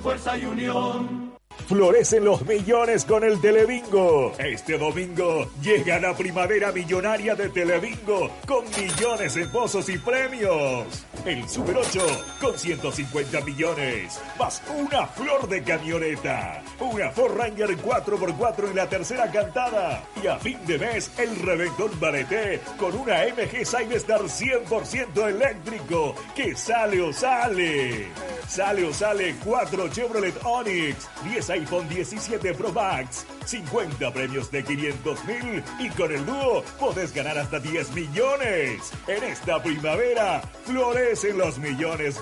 fuerza y unión. Florecen los millones con el Telebingo. Este domingo llega la primavera millonaria de Telebingo con millones en pozos y premios. El Super 8 con 150 millones, más una flor de camioneta, una Ford Ranger 4x4 en la tercera cantada. Y a fin de mes, el Reventón Bareté con una MG Cyberstar 100% eléctrico. Que sale o sale. Sale o sale 4 Chevrolet Onix, 10 iPhone 17 Pro Max, 50 premios de 500,000 y con el dúo podés ganar hasta 10 millones. En esta primavera florecen los millones